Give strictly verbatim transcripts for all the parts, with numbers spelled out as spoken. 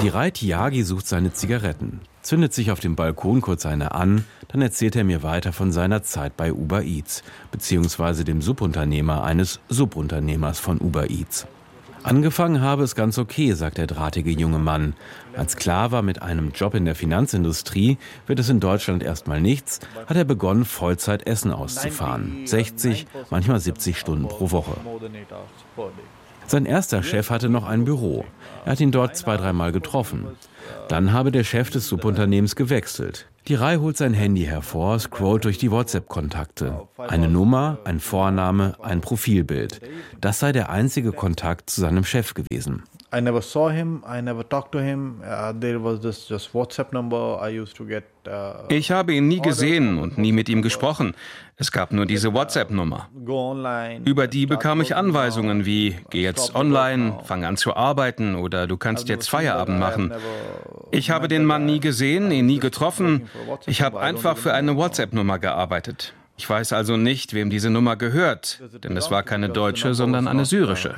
Dhiray Tyagi sucht seine Zigaretten, zündet sich auf dem Balkon kurz eine an, dann erzählt er mir weiter von seiner Zeit bei Uber Eats, beziehungsweise dem Subunternehmer eines Subunternehmers von Uber Eats. Angefangen habe es ganz okay, sagt der drahtige junge Mann. Als klar war, mit einem Job in der Finanzindustrie wird es in Deutschland erstmal nichts, hat er begonnen, Vollzeit Essen auszufahren. sechzig, manchmal siebzig Stunden pro Woche. Sein erster Chef hatte noch ein Büro. Er hat ihn dort zwei, dreimal getroffen. Dann habe der Chef des Subunternehmens gewechselt. Dhiray holt sein Handy hervor, scrollt durch die WhatsApp-Kontakte. Eine Nummer, ein Vorname, ein Profilbild. Das sei der einzige Kontakt zu seinem Chef gewesen. I never saw him, I never talked to him. Uh, there was this just WhatsApp number I used to get. Uh, ich habe ihn nie gesehen und nie mit ihm gesprochen. Es gab nur diese WhatsApp-Nummer. Über die bekam ich Anweisungen wie, geh jetzt online, fang an zu arbeiten oder du kannst jetzt Feierabend machen. Ich habe den Mann nie gesehen, ihn nie getroffen. Ich habe einfach für eine WhatsApp-Nummer gearbeitet. Ich weiß also nicht, wem diese Nummer gehört, denn es war keine deutsche, sondern eine syrische.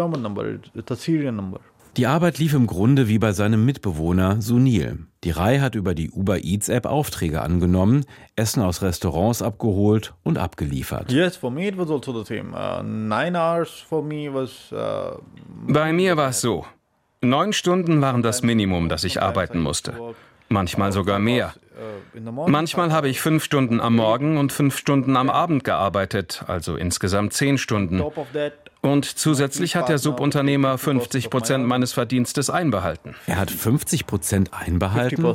Die Arbeit lief im Grunde wie bei seinem Mitbewohner Sunil. Dhiray hat über die Uber Eats App Aufträge angenommen, Essen aus Restaurants abgeholt und abgeliefert. Bei mir war es so. Neun Stunden waren das Minimum, das ich arbeiten musste. Manchmal sogar mehr. Manchmal habe ich fünf Stunden am Morgen und fünf Stunden am Abend gearbeitet, also insgesamt zehn Stunden. Und zusätzlich hat der Subunternehmer fünfzig Prozent meines Verdienstes einbehalten. Er hat fünfzig Prozent einbehalten?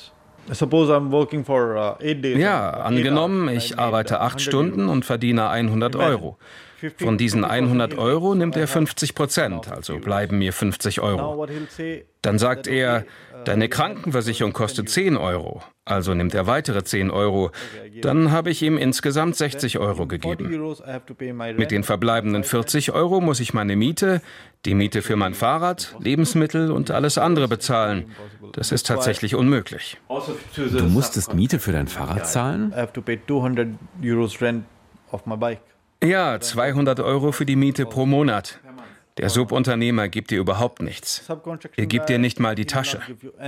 Ja, angenommen, ich arbeite acht Stunden und verdiene hundert Euro. Von diesen hundert Euro nimmt er fünfzig Prozent, also bleiben mir fünfzig Euro. Dann sagt er, deine Krankenversicherung kostet zehn Euro, also nimmt er weitere zehn Euro. Dann habe ich ihm insgesamt sechzig Euro gegeben. Mit den verbleibenden vierzig Euro muss ich meine Miete, die Miete für mein Fahrrad, Lebensmittel und alles andere bezahlen. Das ist tatsächlich unmöglich. Du musstest Miete für dein Fahrrad zahlen? Ja, zweihundert Euro für die Miete pro Monat. Der Subunternehmer gibt dir überhaupt nichts. Er gibt dir nicht mal die Tasche.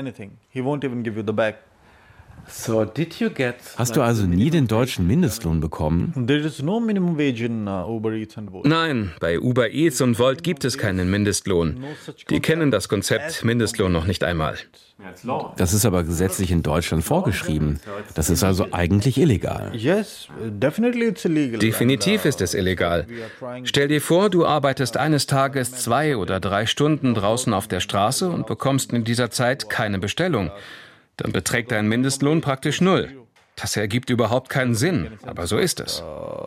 Hast du also nie den deutschen Mindestlohn bekommen? Nein, bei Uber Eats und Wolt gibt es keinen Mindestlohn. Die kennen das Konzept Mindestlohn noch nicht einmal. Das ist aber gesetzlich in Deutschland vorgeschrieben. Das ist also eigentlich illegal. Definitiv ist es illegal. Stell dir vor, du arbeitest eines Tages zwei oder drei Stunden draußen auf der Straße und bekommst in dieser Zeit keine Bestellung. Dann beträgt dein Mindestlohn praktisch null. Das ergibt überhaupt keinen Sinn, aber so ist es.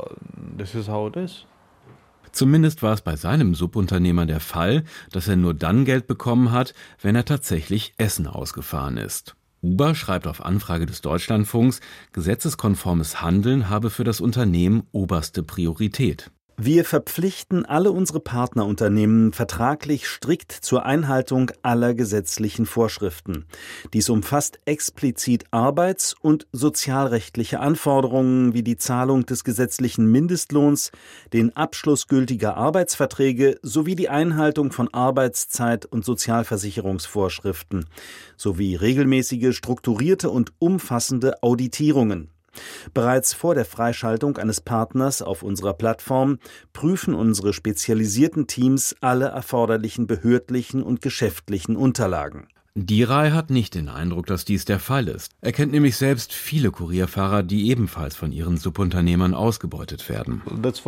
Zumindest war es bei seinem Subunternehmer der Fall, dass er nur dann Geld bekommen hat, wenn er tatsächlich Essen ausgefahren ist. Uber schreibt auf Anfrage des Deutschlandfunks, gesetzeskonformes Handeln habe für das Unternehmen oberste Priorität. Wir verpflichten alle unsere Partnerunternehmen vertraglich strikt zur Einhaltung aller gesetzlichen Vorschriften. Dies umfasst explizit arbeits- und sozialrechtliche Anforderungen wie die Zahlung des gesetzlichen Mindestlohns, den Abschluss gültiger Arbeitsverträge sowie die Einhaltung von Arbeitszeit- und Sozialversicherungsvorschriften sowie regelmäßige, strukturierte und umfassende Auditierungen. Bereits vor der Freischaltung eines Partners auf unserer Plattform prüfen unsere spezialisierten Teams alle erforderlichen behördlichen und geschäftlichen Unterlagen. Dhiray hat nicht den Eindruck, dass dies der Fall ist. Er kennt nämlich selbst viele Kurierfahrer, die ebenfalls von ihren Subunternehmern ausgebeutet werden.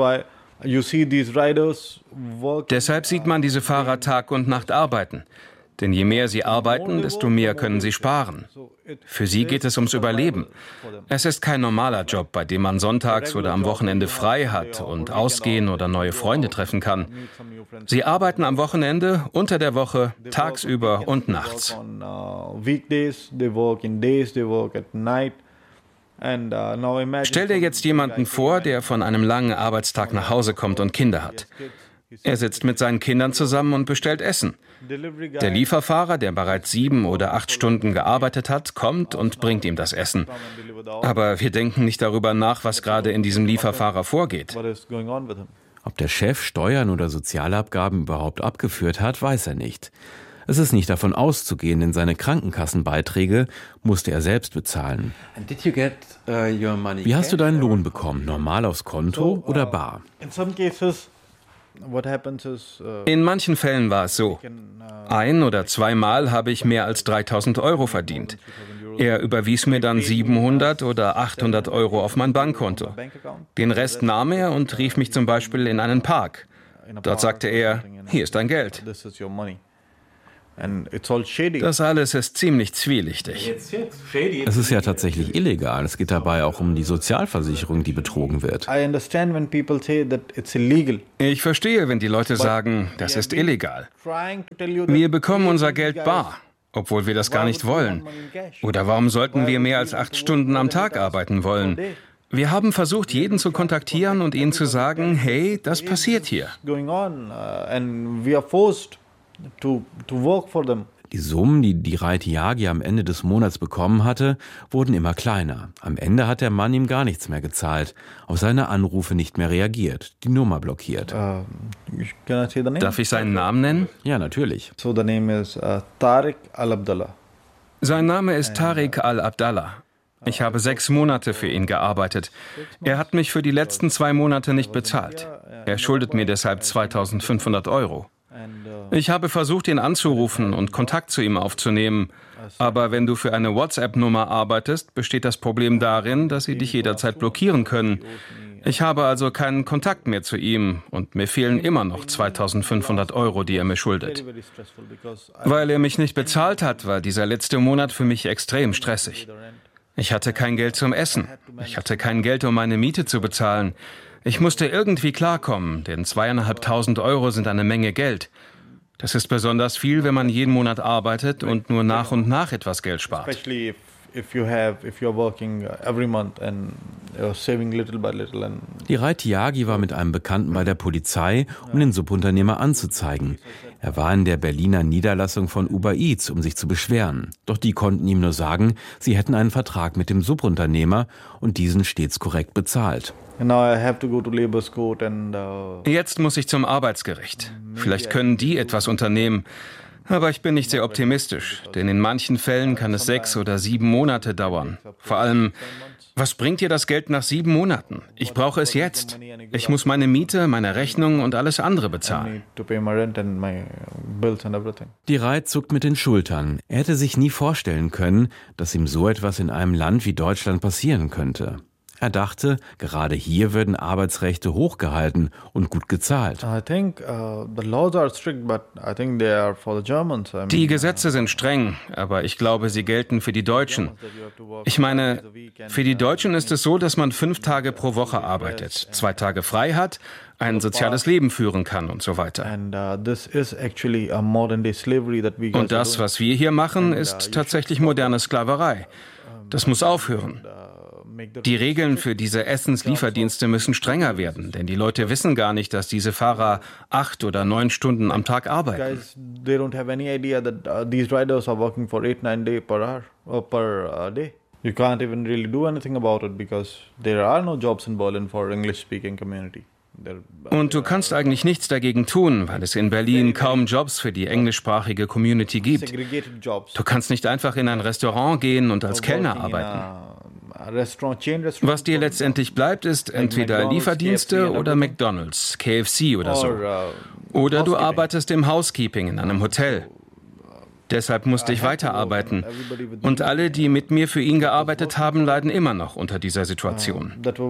Deshalb sieht man diese Fahrer Tag und Nacht arbeiten. Denn je mehr sie arbeiten, desto mehr können sie sparen. Für sie geht es ums Überleben. Es ist kein normaler Job, bei dem man sonntags oder am Wochenende frei hat und ausgehen oder neue Freunde treffen kann. Sie arbeiten am Wochenende, unter der Woche, tagsüber und nachts. Stell dir jetzt jemanden vor, der von einem langen Arbeitstag nach Hause kommt und Kinder hat. Er sitzt mit seinen Kindern zusammen und bestellt Essen. Der Lieferfahrer, der bereits sieben oder acht Stunden gearbeitet hat, kommt und bringt ihm das Essen. Aber wir denken nicht darüber nach, was gerade in diesem Lieferfahrer vorgeht. Ob der Chef Steuern oder Sozialabgaben überhaupt abgeführt hat, weiß er nicht. Es ist nicht davon auszugehen, denn seine Krankenkassenbeiträge musste er selbst bezahlen. Wie hast du deinen Lohn bekommen? Normal aufs Konto oder bar? In manchen Fällen war es so. Ein- oder zweimal habe ich mehr als dreitausend Euro verdient. Er überwies mir dann siebenhundert oder achthundert Euro auf mein Bankkonto. Den Rest nahm er und rief mich zum Beispiel in einen Park. Dort sagte er, hier ist dein Geld. Das alles ist ziemlich zwielichtig. Es ist ja tatsächlich illegal. Es geht dabei auch um die Sozialversicherung, die betrogen wird. Ich verstehe, wenn die Leute sagen, das ist illegal. Wir bekommen unser Geld bar, obwohl wir das gar nicht wollen. Oder warum sollten wir mehr als acht Stunden am Tag arbeiten wollen? Wir haben versucht, jeden zu kontaktieren und ihnen zu sagen, hey, das passiert hier. Die Summen, die Dhirai Tyagi am Ende des Monats bekommen hatte, wurden immer kleiner. Am Ende hat der Mann ihm gar nichts mehr gezahlt, auf seine Anrufe nicht mehr reagiert, die Nummer blockiert. Uh, Darf ich seinen Namen nennen? Ja, natürlich. So the name is uh, Tariq Al-Abdallah. Sein Name ist Tariq Al-Abdallah. Ich habe sechs Monate für ihn gearbeitet. Er hat mich für die letzten zwei Monate nicht bezahlt. Er schuldet mir deshalb zweitausendfünfhundert Euro. Ich habe versucht, ihn anzurufen und Kontakt zu ihm aufzunehmen. Aber wenn du für eine WhatsApp-Nummer arbeitest, besteht das Problem darin, dass sie dich jederzeit blockieren können. Ich habe also keinen Kontakt mehr zu ihm und mir fehlen immer noch zweitausendfünfhundert Euro, die er mir schuldet. Weil er mich nicht bezahlt hat, war dieser letzte Monat für mich extrem stressig. Ich hatte kein Geld zum Essen. Ich hatte kein Geld, um meine Miete zu bezahlen. Ich musste irgendwie klarkommen, denn zweieinhalbtausend Euro sind eine Menge Geld. Das ist besonders viel, wenn man jeden Monat arbeitet und nur nach und nach etwas Geld spart. Dhirai Tyagi war mit einem Bekannten bei der Polizei, um den Subunternehmer anzuzeigen. Er war in der Berliner Niederlassung von Uber Eats, um sich zu beschweren. Doch die konnten ihm nur sagen, sie hätten einen Vertrag mit dem Subunternehmer und diesen stets korrekt bezahlt. Jetzt muss ich zum Arbeitsgericht. Vielleicht können die etwas unternehmen. Aber ich bin nicht sehr optimistisch, denn in manchen Fällen kann es sechs oder sieben Monate dauern. Vor allem, was bringt dir das Geld nach sieben Monaten? Ich brauche es jetzt. Ich muss meine Miete, meine Rechnung und alles andere bezahlen. Dhirai zuckt mit den Schultern. Er hätte sich nie vorstellen können, dass ihm so etwas in einem Land wie Deutschland passieren könnte. Er dachte, gerade hier würden Arbeitsrechte hochgehalten und gut gezahlt. Die Gesetze sind streng, aber ich glaube, sie gelten für die Deutschen. Ich meine, für die Deutschen ist es so, dass man fünf Tage pro Woche arbeitet, zwei Tage frei hat, ein soziales Leben führen kann und so weiter. Und das, was wir hier machen, ist tatsächlich moderne Sklaverei. Das muss aufhören. Die Regeln für diese Essenslieferdienste müssen strenger werden, denn die Leute wissen gar nicht, dass diese Fahrer acht oder neun Stunden am Tag arbeiten. You can't even really do anything about it because there are no jobs in Berlin for English-speaking community. Und du kannst eigentlich nichts dagegen tun, weil es in Berlin kaum Jobs für die englischsprachige Community gibt. Du kannst nicht einfach in ein Restaurant gehen und als Kellner arbeiten. Was dir letztendlich bleibt, ist entweder Lieferdienste oder McDonald's, K F C oder so. Oder du arbeitest im Housekeeping in einem Hotel. Deshalb musste ich weiterarbeiten. Und alle, die mit mir für ihn gearbeitet haben, leiden immer noch unter dieser Situation.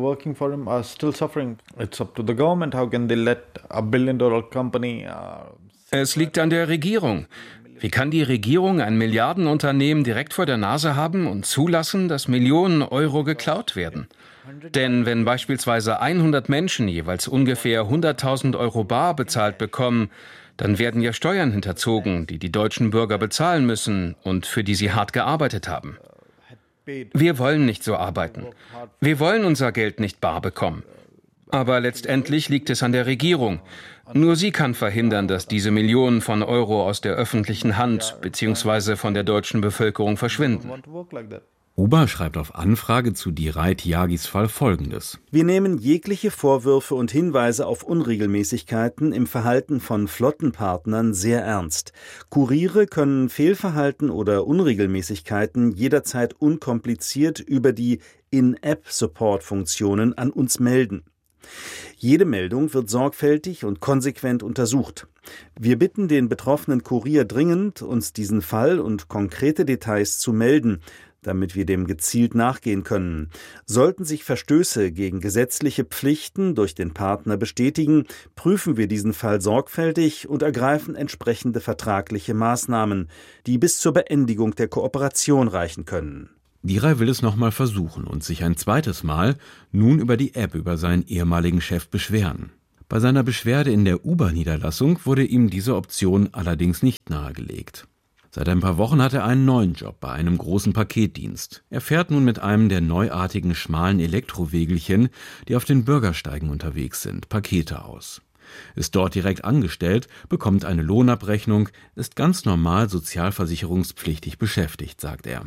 Es liegt an der Regierung. Wie kann die Regierung ein Milliardenunternehmen direkt vor der Nase haben und zulassen, dass Millionen Euro geklaut werden? Denn wenn beispielsweise hundert Menschen jeweils ungefähr hunderttausend Euro bar bezahlt bekommen, dann werden ja Steuern hinterzogen, die die deutschen Bürger bezahlen müssen und für die sie hart gearbeitet haben. Wir wollen nicht so arbeiten. Wir wollen unser Geld nicht bar bekommen. Aber letztendlich liegt es an der Regierung. Nur sie kann verhindern, dass diese Millionen von Euro aus der öffentlichen Hand bzw. von der deutschen Bevölkerung verschwinden. Uber schreibt auf Anfrage zu Dhirai Tyagis Fall Folgendes. Wir nehmen jegliche Vorwürfe und Hinweise auf Unregelmäßigkeiten im Verhalten von Flottenpartnern sehr ernst. Kuriere können Fehlverhalten oder Unregelmäßigkeiten jederzeit unkompliziert über die In-App-Support-Funktionen an uns melden. Jede Meldung wird sorgfältig und konsequent untersucht. Wir bitten den betroffenen Kurier dringend, uns diesen Fall und konkrete Details zu melden, damit wir dem gezielt nachgehen können. Sollten sich Verstöße gegen gesetzliche Pflichten durch den Partner bestätigen, prüfen wir diesen Fall sorgfältig und ergreifen entsprechende vertragliche Maßnahmen, die bis zur Beendigung der Kooperation reichen können. Dhirai will es nochmal versuchen und sich ein zweites Mal nun über die App über seinen ehemaligen Chef beschweren. Bei seiner Beschwerde in der Uber-Niederlassung wurde ihm diese Option allerdings nicht nahegelegt. Seit ein paar Wochen hat er einen neuen Job bei einem großen Paketdienst. Er fährt nun mit einem der neuartigen schmalen Elektrowegelchen, die auf den Bürgersteigen unterwegs sind, Pakete aus. Ist dort direkt angestellt, bekommt eine Lohnabrechnung, ist ganz normal sozialversicherungspflichtig beschäftigt, sagt er.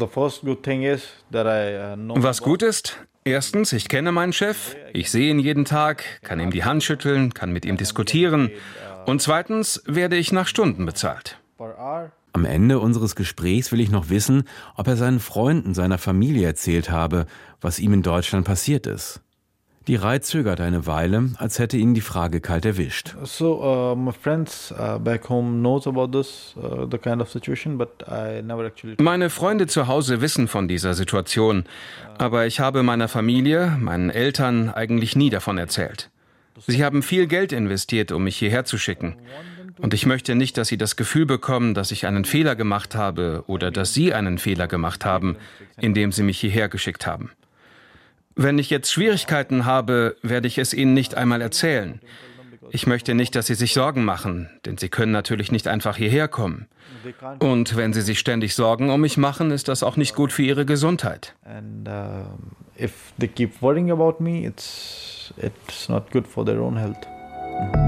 Was gut ist? Erstens, ich kenne meinen Chef, ich sehe ihn jeden Tag, kann ihm die Hand schütteln, kann mit ihm diskutieren. Und zweitens werde ich nach Stunden bezahlt. Am Ende unseres Gesprächs will ich noch wissen, ob er seinen Freunden, seiner Familie erzählt habe, was ihm in Deutschland passiert ist. Dhirai zögert eine Weile, als hätte ihn die Frage kalt erwischt. So, uh, my friends uh, back home knows about this, uh, the kind of situation, but I never actually. Meine Freunde zu Hause wissen von dieser Situation, aber ich habe meiner Familie, meinen Eltern eigentlich nie davon erzählt. Sie haben viel Geld investiert, um mich hierher zu schicken. Und ich möchte nicht, dass sie das Gefühl bekommen, dass ich einen Fehler gemacht habe oder dass sie einen Fehler gemacht haben, indem sie mich hierher geschickt haben. Wenn ich jetzt Schwierigkeiten habe, werde ich es ihnen nicht einmal erzählen. Ich möchte nicht, dass sie sich Sorgen machen, denn sie können natürlich nicht einfach hierher kommen. Und wenn sie sich ständig Sorgen um mich machen, ist das auch nicht gut für ihre Gesundheit. And uh, if they keep worrying about me, it's it's not good for their own health.